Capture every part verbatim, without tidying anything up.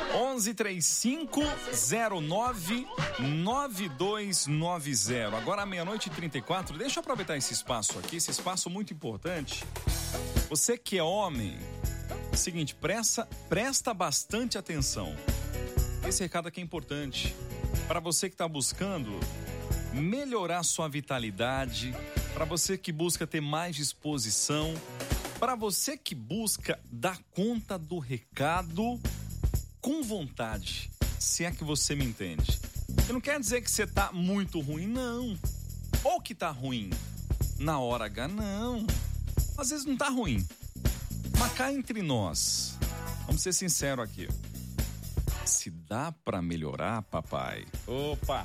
onze trinta e cinco, zero nove, nove dois nove zero. Agora meia-noite e trinta e quatro. Deixa eu aproveitar esse espaço aqui, esse espaço muito importante. Você que é homem, é o seguinte, presta, presta bastante atenção. Esse recado aqui é importante. Para você que está buscando melhorar sua vitalidade, para você que busca ter mais disposição, para você que busca dar conta do recado com vontade, se é que você me entende. E não quer dizer que você tá muito ruim, não. Ou que tá ruim na hora H, não. Às vezes não tá ruim. Mas cá entre nós, vamos ser sinceros aqui. Se dá pra melhorar, papai. Opa!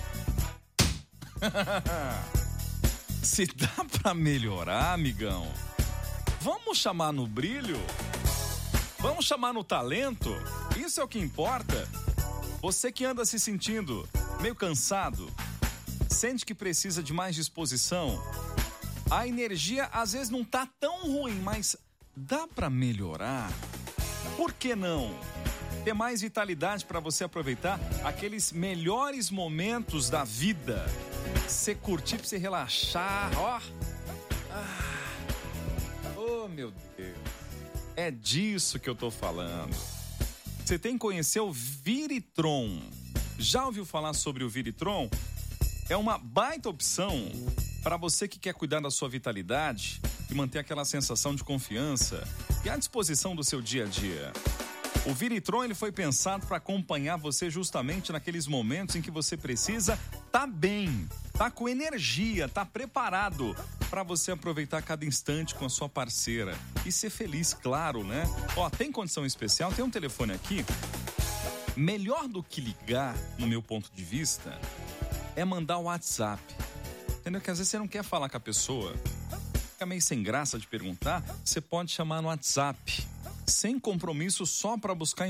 Se dá pra melhorar, amigão, vamos chamar no brilho? Vamos chamar no talento? Isso é o que importa. Você que anda se sentindo meio cansado, sente que precisa de mais disposição, a energia às vezes não tá tão ruim, mas dá pra melhorar? Por que não? Ter mais vitalidade para você aproveitar aqueles melhores momentos da vida. Você curtir, pra você relaxar, ó. Ah. Oh, meu Deus. É disso que eu tô falando. Você tem que conhecer o Viritron. Já ouviu falar sobre o Viritron? É uma baita opção para você que quer cuidar da sua vitalidade e manter aquela sensação de confiança e à disposição do seu dia a dia. O Viritron, ele foi pensado para acompanhar você justamente naqueles momentos em que você precisa tá bem, tá com energia, tá preparado para você aproveitar cada instante com a sua parceira e ser feliz, claro, né? Ó, tem condição especial, tem um telefone aqui. Melhor do que ligar, no meu ponto de vista, é mandar o WhatsApp. Entendeu? Que às vezes você não quer falar com a pessoa, fica meio sem graça de perguntar, você pode chamar no WhatsApp, sem compromisso, só para buscar